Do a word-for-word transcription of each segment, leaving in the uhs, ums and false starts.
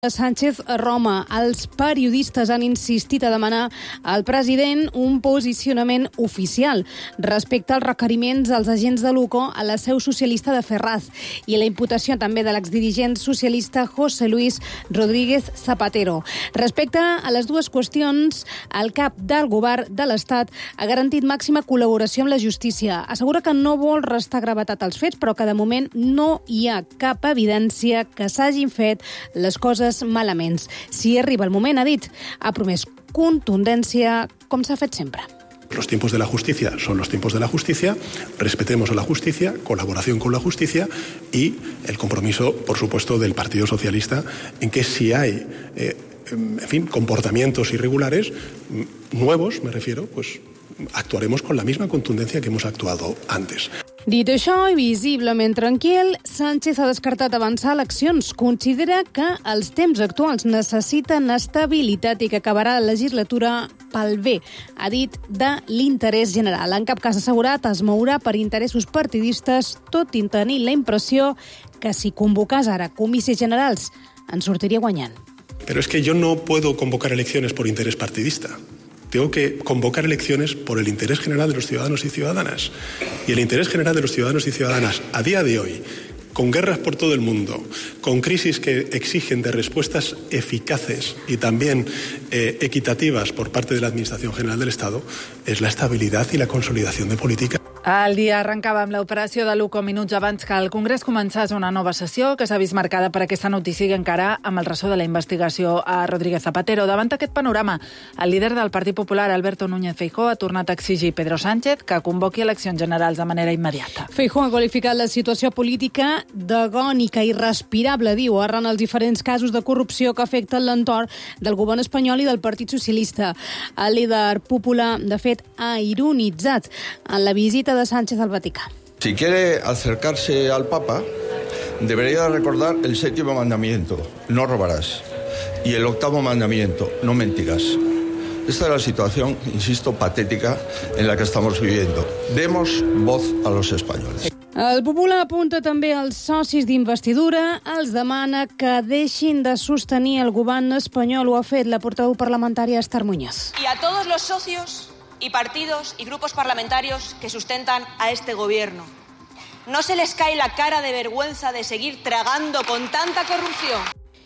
Sánchez a Roma. Els periodistes han insistit a demanar al president un posicionament oficial respecte als requeriments dels agents de l'U C O a la seu socialista de Ferraz i la imputació també de l'exdirigent socialista José Luis Rodríguez Zapatero. Respecte a les dues qüestions, el cap del govern de l'Estat ha garantit màxima col·laboració amb la justícia. Assegura que no vol restar gravetat als fets, però que de moment no hi ha cap evidència que s'hagin fet les coses malament. Si arriba el moment, ha dit, ha promès contundència, com s'ha fet sempre. Los tiempos de la justicia son los tiempos de la justicia, respetemos a la justicia, colaboración con la justicia y el compromiso, por supuesto, del Partido Socialista en que si hay, eh, en fin, comportamientos irregulares, nuevos, me refiero, pues actuaremos con la misma contundencia que hemos actuado antes. Dit això, i visiblement tranquil, Sánchez ha descartat avançar eleccions. Considera que els temps actuals necessiten estabilitat i que acabarà la legislatura pel bé, ha dit, de l'interès general. En cap cas assegurat es mourà per interessos partidistes, tot i tenir la impressió que si convocàs ara comicis generals en sortiria guanyant. Pero es que yo no puedo convocar elecciones por interés partidista. Tengo que convocar elecciones por el interés general de los ciudadanos y ciudadanas. Y el interés general de los ciudadanos y ciudadanas a día de hoy, con guerras por todo el mundo, con crisis que exigen de respuestas eficaces y también eh, equitativas por parte de la Administración General del Estado, es la estabilidad y la consolidación de política. El dia arrencava amb l'operació de l'U C O minuts abans que el Congrés començés una nova sessió que s'ha vist marcada per aquesta notícia i encara amb el ressò de la investigació a Rodríguez Zapatero. Davant aquest panorama, el líder del Partit Popular, Alberto Núñez Feijóo, ha tornat a exigir a Pedro Sánchez que convoqui eleccions generals de manera immediata. Feijóo ha qualificat la situació política d'agònica i irrespirable, diu, arran els diferents casos de corrupció que afecten l'entorn del govern espanyol i del Partit Socialista. El líder popular, de fet, ha ironitzat en la visita de Sánchez al Vaticano. Si quiere acercarse al Papa, debería recordar el séptimo mandamiento, no robarás, y el octavo mandamiento, no mentirás. Esta es la situación, insisto, patética en la que estamos viviendo. Demos voz a los españoles. El Popular apunta també als socis d'investidura, els demana que deixin de sostenir el govern espanyol. Ho ha fet la portaveu parlamentària Esther Muñoz. Y a todos los socios y partidos y grupos parlamentarios que sustentan a este gobierno, ¿no se les cae la cara de vergüenza de seguir tragando con tanta corrupción?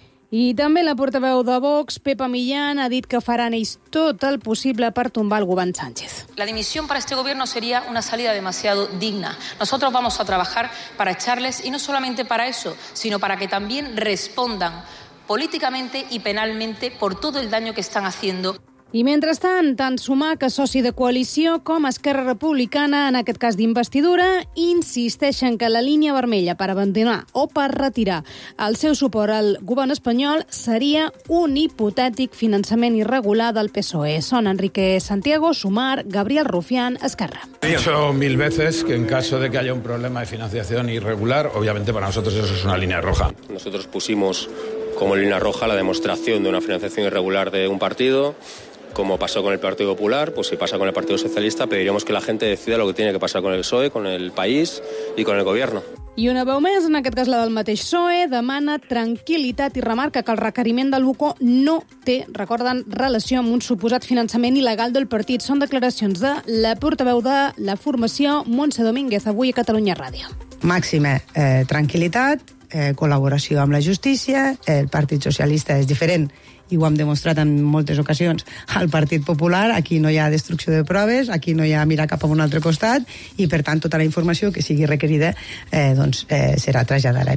I també la portaveu de Vox, Pepa Millán, ha dit que faran ells tot el possible per tombar el govern Sánchez. La dimisión para este gobierno sería una salida demasiado digna. Nosotros vamos a trabajar para echarles, y no solamente para eso, sino para que también respondan políticamente y penalmente por todo el daño que están haciendo. I mentrestant, tant Sumar, que soci de coalició, com Esquerra Republicana, en aquest cas d'investidura, insisteixen que la línia vermella per abandonar o per retirar el seu suport al govern espanyol seria un hipotètic finançament irregular del P S O E. Són Enrique Santiago, Sumar, Gabriel Rufián, Esquerra. He dicho mil veces que en caso de que haya un problema de financiación irregular, obviamente para nosotros eso es una línea roja. Nosotros pusimos como línea roja la demostración de una financiación irregular de un partido. Como pasó con el Partido Popular, pues si pasa con el Partido Socialista, pediremos que la gente decida lo que tiene que pasar con el P S O E, con el país y con el gobierno. I una veu més, en aquest cas la del mateix P S O E, demana tranquil·litat i remarca que el requeriment de l'U C O no té, recorden, relació amb un suposat finançament il·legal del partit. Són declaracions de la portaveu de la formació, Montse Domínguez, avui a Catalunya Ràdio. Màxima eh, tranquil·litat, eh, col·laboració amb la justícia, el Partit Socialista és diferent i ho hem demostrat en moltes ocasions al Partit Popular. Aquí no hi ha destrucció de proves, aquí no hi ha mirar cap a un altre costat i, per tant, tota la informació que sigui requerida eh, doncs, eh, serà traslladada.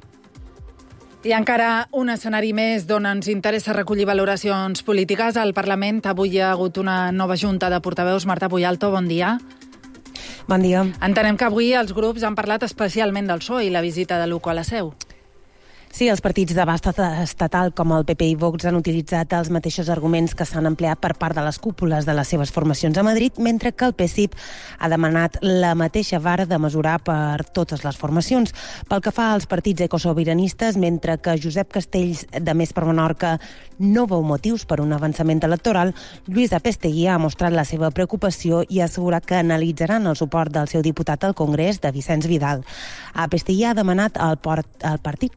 I encara un escenari més d'on ens interessa recollir valoracions polítiques. Al Parlament avui hi ha hagut una nova junta de portaveus. Marta Puyalto, bon dia. Bon dia. Entenem que avui els grups han parlat especialment del P S O E i la visita de l'U C O a la seu. Sí, els partits d'abast estatal com el P P i Vox han utilitzat els mateixos arguments que s'han empleat per part de les cúpules de les seves formacions a Madrid, mentre que el P S I P ha demanat la mateixa vara de mesurar per totes les formacions. Pel que fa als partits ecosobiranistes, mentre que Josep Castells, de Més per Menorca, no veu motius per un avançament electoral, Lluís Apetegui ha mostrat la seva preocupació i ha assegurat que analitzaran el suport del seu diputat al Congrés, de Vicenç Vidal. Apetegui ha demanat al Partit Socialista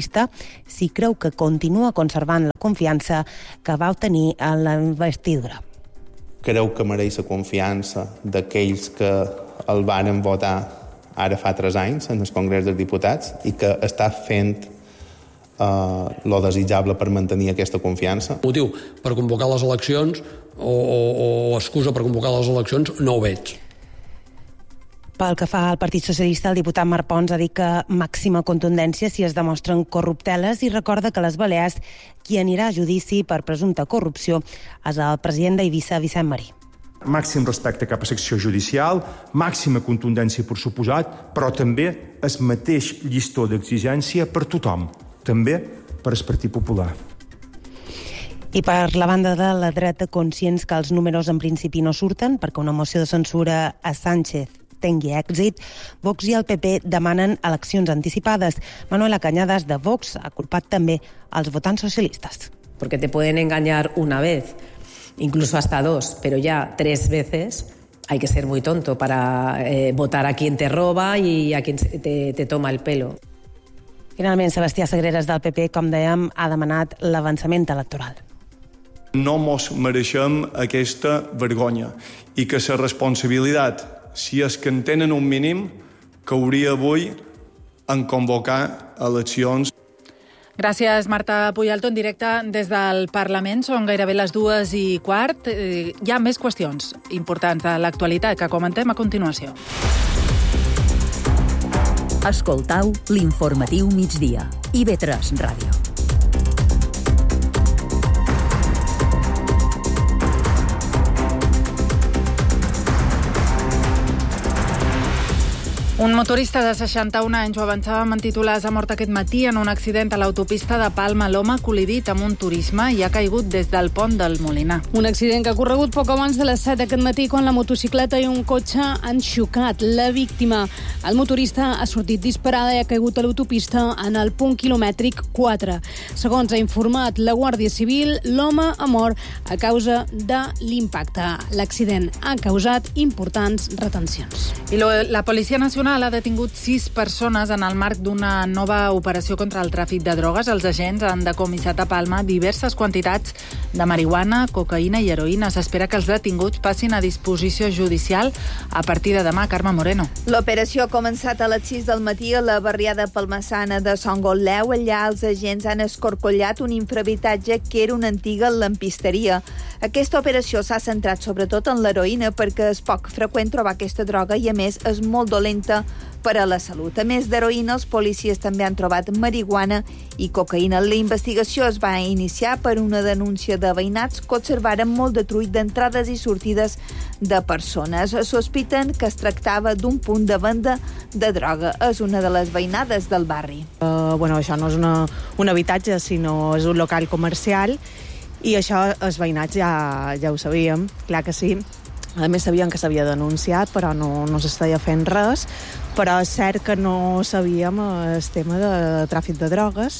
socialista si creu que continua conservant la confiança que va obtenir en la investidura. Creu que mereix la confiança d'aquells que el varen votar ara fa tres anys en el Congrés dels Diputats i que està fent Uh, lo desitjable per mantenir aquesta confiança. Motiu per convocar les eleccions o, o, o excusa per convocar les eleccions no ho veig. Pel que fa al Partit Socialista, el diputat Marc Pons ha dit que màxima contundència si es demostren corrupteles i recorda que a les Balears qui anirà a judici per presumpta corrupció és el president d'Eivissa, Vicent Marí. Màxim respecte cap a secció judicial, màxima contundència per suposat, però també el mateix llistó d'exigència per tothom, també per al Partit Popular. I per la banda de la dreta, conscients que els números en principi no surten perquè una moció de censura a Sánchez tingui èxit, Vox i el P P demanen eleccions anticipades. Manuela Cañadas, de Vox, ha culpat també als votants socialistes. Porque te pueden engañar una vez, incluso hasta dos, pero ya tres veces hay que ser muy tonto para eh, votar a quien te roba y a quien te, te toma el pelo. Finalment, Sebastià Sagreras del P P, com dèiem, ha demanat l'avançament electoral. No mos mereixem aquesta vergonya i que la responsabilitat, si és que en tenen un mínim, cauria avui en convocar eleccions. Gràcies, Marta Puyalto, en directe des del Parlament. Són gairebé les dues i quart. Eh, hi ha més qüestions importants de l'actualitat que comentem a continuació. Escoltau l'informatiu migdia. I ve tres Ràdio. Un motorista de seixanta-un anys, ho avançàvem en titulars, ha mort aquest matí en un accident a l'autopista de Palma. L'home ha col·lidit amb un turisme i ha caigut des del pont del Molinar. Un accident que ha corregut poc abans de les set aquest matí quan la motocicleta i un cotxe han xocat. La víctima, el motorista, ha sortit disparada i ha caigut a l'autopista en el punt quilomètric quatre. Segons ha informat la Guàrdia Civil, l'home ha mort a causa de l'impacte. L'accident ha causat importants retencions. I lo, la Policia Nacional ha detingut sis persones en el marc d'una nova operació contra el tràfic de drogues. Els agents han decomissat a Palma diverses quantitats de marihuana, cocaïna i heroïna. S'espera que els detinguts passin a disposició judicial a partir de demà. Carme Moreno. L'operació ha començat a les sis del matí a la barriada palmassana de Son Gotleu. Allà els agents han escorcollat un infrahabitatge que era una antiga lampisteria. Aquesta operació s'ha centrat sobretot en l'heroïna perquè és poc freqüent trobar aquesta droga i, a més, és molt dolenta per a la salut. A més d'heroïna, els policies també han trobat marihuana i cocaïna. La investigació es va iniciar per una denúncia de veïnats que observaren molt de trull d'entrades i sortides de persones. Sospiten que es tractava d'un punt de venda de droga. És una de les veïnades del barri. Uh, bueno, això no és una, un habitatge, sinó és un local comercial i això els veïnats ja, ja ho sabíem, clar que sí. A més, sabien que s'havia denunciat, però no, no s'estava fent res. Però és cert que no sabíem el tema de tràfic de drogues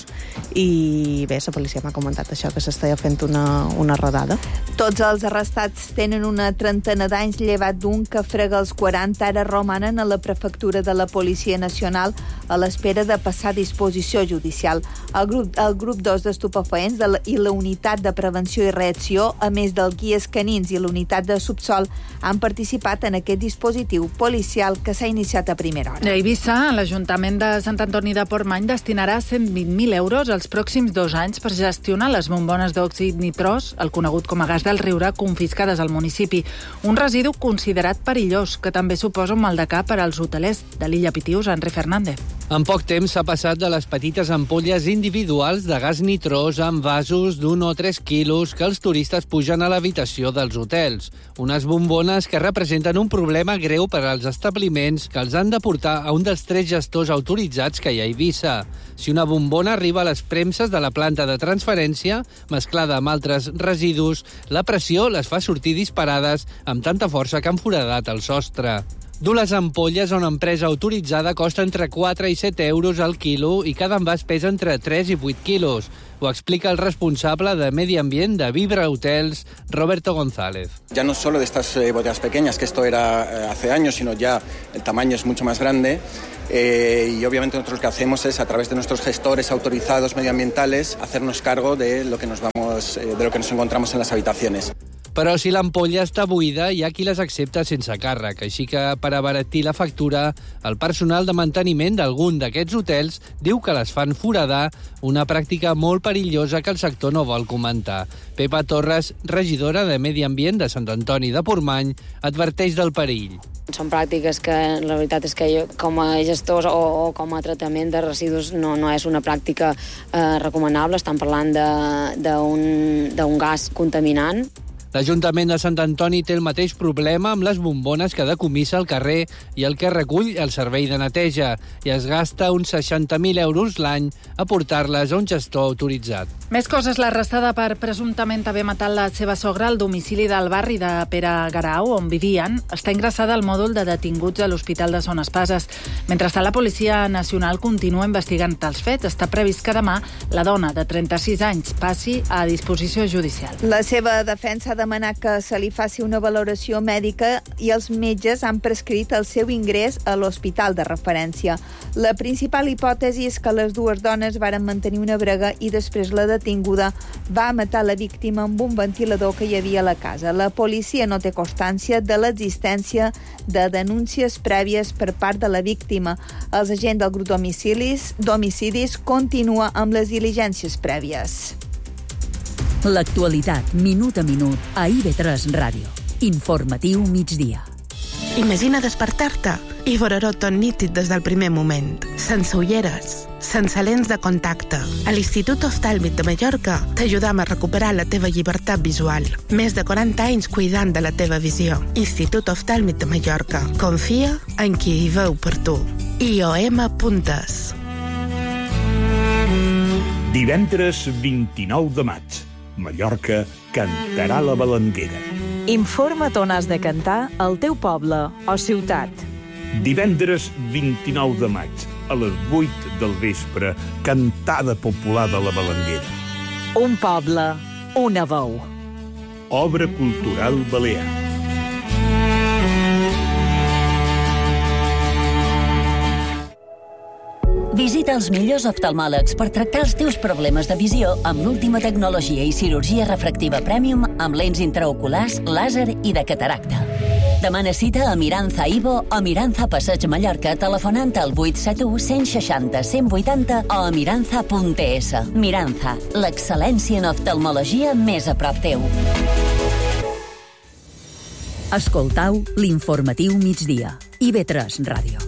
i bé, la policia m'ha comentat això, que s'estava fent una, una rodada. Tots els arrestats tenen una trentena d'anys, llevat d'un que frega els quaranta, ara romanen a la prefectura de la Policia Nacional a l'espera de passar a disposició judicial. El grup, el grup dos d'estupefaents de la, i la unitat de prevenció i reacció, a més del guies canins i l'unitat de subsol, han participat en aquest dispositiu policial que s'ha iniciat a primera hora. A Eivissa, l'Ajuntament de Sant Antoni de Portmany destinarà cent vint mil euros els pròxims dos anys per gestionar les bombones d'òxid nitrós, el conegut com a gas del Riure, confiscades al municipi. Un residu considerat perillós, que també suposa un mal de cap per als hotelers de l'Illa Pitius. Enric Fernández. En poc temps s'ha passat de les petites ampolles individuals de gas nitrós amb vasos d'un o tres quilos que els turistes pugen a l'habitació dels hotels. Unes bombones que representen un problema greu per als establiments que els han de portar a un dels tres gestors autoritzats que hi ha a Eivissa. Si una bombona arriba a les premses de la planta de transferència, mesclada amb altres residus, la pressió les fa sortir disparades amb tanta força que han foradat el sostre. Dur les ampolles a una empresa autoritzada costa entre quatre i set euros al quilo i cada envàs pesa entre tres i vuit quilos. Ho explica el responsable de Medi Ambient de Vibra Hotels, Roberto González. Ya no solo de estas eh, botellas pequeñas, que esto era eh, hace años, sino ya el tamaño es mucho más grande. Eh, y obviamente nosotros lo que hacemos es, a través de nuestros gestores autorizados medioambientales, hacernos cargo de lo que nos vamos, eh, de lo que nos encontramos en las habitaciones. Però si l'ampolla està buida, hi ha qui les accepta sense càrrec, així que per abaratir la factura, el personal de manteniment d'algun d'aquests hotels diu que les fan foradar, una pràctica molt perillosa que el sector no vol comentar. Pepa Torres, regidora de Medi Ambient de Sant Antoni de Portmany, adverteix del perill. Són pràctiques que la veritat és que jo, com a gestors o, o com a tractament de residus no, no és una pràctica eh, recomanable. Estan parlant d'un gas contaminant. L'Ajuntament de Sant Antoni té el mateix problema amb les bombones que decomissa al carrer i el que recull el servei de neteja, i es gasta uns seixanta mil euros l'any a portar-les a un gestor autoritzat. Més coses. L'arrestada per presumptament haver matat la seva sogra al domicili del barri de Pere Garau, on vivien, està ingressada al mòdul de detinguts a l'Hospital de Son Espases. Mentrestant, la Policia Nacional continua investigant tals fets. Està previst que demà la dona, de trenta-sis anys, passi a disposició judicial. La seva defensa ha demanat que se li faci una valoració mèdica i els metges han prescrit el seu ingrés a l'hospital de referència. La principal hipòtesi és que les dues dones varen mantenir una brega i després la detinguda va matar la víctima amb un ventilador que hi havia a la casa. La policia no té constància de l'existència de denúncies prèvies per part de la víctima. Els agents del grup d'homicidis d'homicidis continua amb les diligències prèvies. L'actualitat, minut a minut, a I V tres Ràdio. Informatiu migdia. Imagina despertar-te i veure-ho tot nítid des del primer moment. Sense ulleres, sense lents de contacte. A l'Institut Oftàlmic de Mallorca t'ajudam a recuperar la teva llibertat visual. Més de quaranta anys cuidant de la teva visió. Institut Oftàlmic de Mallorca. Confia en qui hi veu per tu. I O M punt es. Divendres vint-i-nou de maig. Mallorca cantarà la Balanguera. Informa't on has de cantar al teu poble o ciutat. Divendres vint-i-nou de maig, a les vuit del vespre, cantada popular de la Balanguera. Un poble, una veu. Obra cultural balear. Visita els millors oftalmòlegs per tractar els teus problemes de visió amb l'última tecnologia i cirurgia refractiva Premium amb lents intraoculars, làser i de cataracta. Demana cita a Miranza Ivo o Miranza Passeig Mallorca telefonant al vuit set u, cent seixanta, cent vuitanta o a miranza punt es. Miranza, l'excel·lència en oftalmologia més a prop teu. Escoltau l'informatiu migdia. I V tres Ràdio.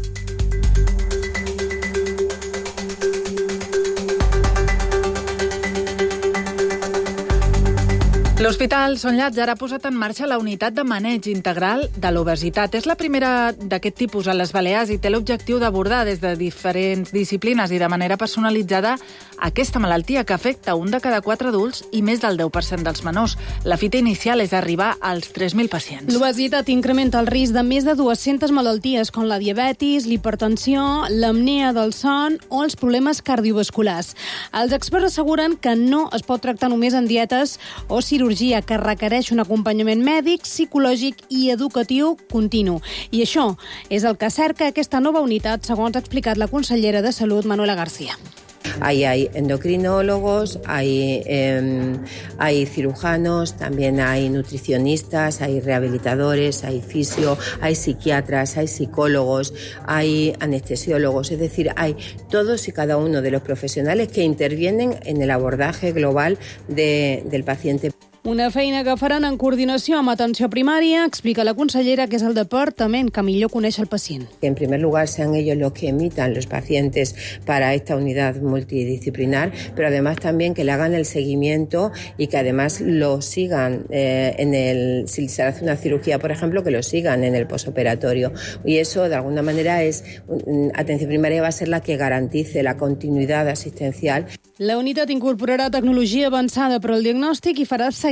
L'Hospital Son Llàtzer ha posat en marxa la unitat de maneig integral de l'obesitat. És la primera d'aquest tipus a les Balears i té l'objectiu d'abordar des de diferents disciplines i de manera personalitzada aquesta malaltia que afecta un de cada quatre adults i més del deu per cent dels menors. La fita inicial és arribar als tres mil pacients. L'obesitat incrementa el risc de més de dues-centes malalties com la diabetis, l'hipertensió, l'apnea del son o els problemes cardiovasculars. Els experts asseguren que no es pot tractar només en dietes o cirurgia, que requereix un acompanyament mèdic, psicològic i educatiu continu. I això és el que cerca aquesta nova unitat, segons ha explicat la consellera de Salut, Manuela García. Ahí hay endocrinólogos, hay, eh, hay cirujanos, también hay nutricionistas, hay rehabilitadores, hay fisio, hay psiquiatras, hay psicólogos, hay anestesiólogos, es decir, hay todos y cada uno de los profesionales que intervienen en el abordaje global de, del paciente. Una feina que faran en coordinació amb atenció primària, explica la consellera, que és el departament que millor coneix el pacient. Que en primer lugar sean ellos los que emitan los pacientes para esta unidad multidisciplinar, pero además también que le hagan el seguimiento y que además lo sigan eh, en el, si se hace una cirugía, por ejemplo, que lo sigan en el posoperatorio. Y eso, de alguna manera, es atención primaria va a ser la que garantice la continuidad asistencial. La unitat incorporarà tecnologia avançada per al diagnòstic i farà seguiment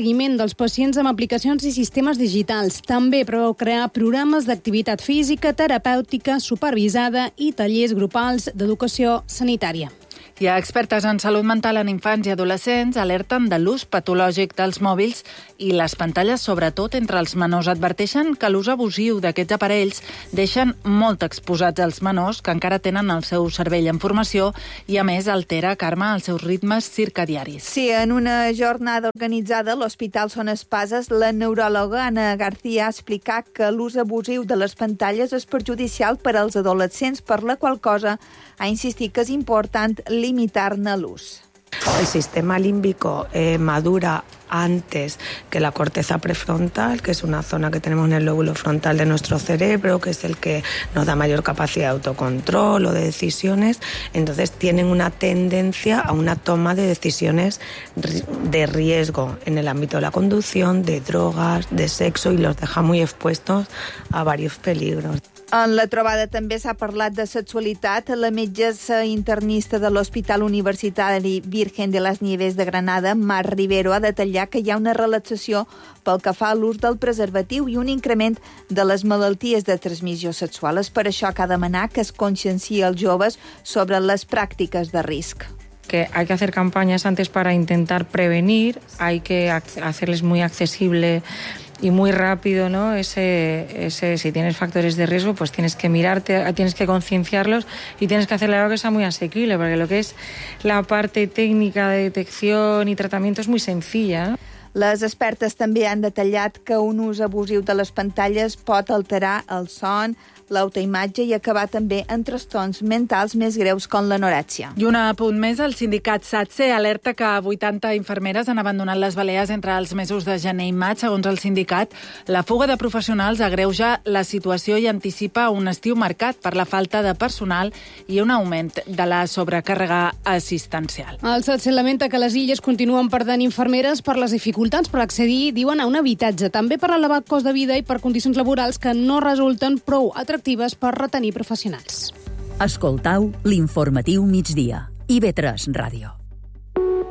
seguiment dels pacients amb aplicacions i sistemes digitals. També preveu crear programes d'activitat física, terapèutica, supervisada i tallers grupals d'educació sanitària. I expertes en salut mental en infants i adolescents alerten de l'ús patològic dels mòbils i les pantalles, sobretot entre els menors. Adverteixen que l'ús abusiu d'aquests aparells deixen molt exposats els menors que encara tenen el seu cervell en formació i, a més, altera, Carme, els seus ritmes circadiaris. Sí, en una jornada organitzada a l'Hospital Son Espases, la neuròloga Ana García ha explicat que l'ús abusiu de les pantalles és perjudicial per als adolescents, per la qual cosa ha insistit que és important limitar-ne l'ús. El sistema límbico eh, madura antes que la corteza prefrontal, que es una zona que tenemos en el lóbulo frontal de nuestro cerebro, que es el que nos da mayor capacidad de autocontrol o de decisiones. Entonces tienen una tendencia a una toma de decisiones de riesgo en el ámbito de la conducción, de drogas, de sexo, y los deja muy expuestos a varios peligros. En la trobada també s'ha parlat de sexualitat. La metgessa internista de l'Hospital Universitari Virgen de las Nieves de Granada, Mar Rivero, ha detallat que hi ha una relaxació pel que fa a l'ús del preservatiu i un increment de les malalties de transmissió sexual. És per això que ha demanat que es conscienciï els joves sobre les pràctiques de risc. Que hay que hacer campañas antes para intentar prevenir, hay que hacerles muy accesible y muy rápido, ¿no? Ese, ese, si tienes factores de riesgo, pues tienes que mirarte, tienes que concienciarlos y tienes que hacerle algo que sea muy asequible, porque lo que es la parte técnica de detección y tratamiento es muy sencilla. Les expertes també han detallat que un ús abusiu de les pantalles pot alterar el son, l'autoimatge i acabar també en trastorns mentals més greus com l'anorèxia. I un apunt més, el sindicat SATSE alerta que vuitanta infermeres han abandonat les Balears entre els mesos de gener i maig. Segons el sindicat, la fuga de professionals agreuja la situació i anticipa un estiu marcat per la falta de personal i un augment de la sobrecàrrega assistencial. El SATSE lamenta que les Illes continuen perdent infermeres per les dificultats per accedir, diuen, a un habitatge, també per l'elevat cost de vida i per condicions laborals que no resulten prou atractives per retenir professionals. Escoltau l'informatiu migdia. I V tres Ràdio.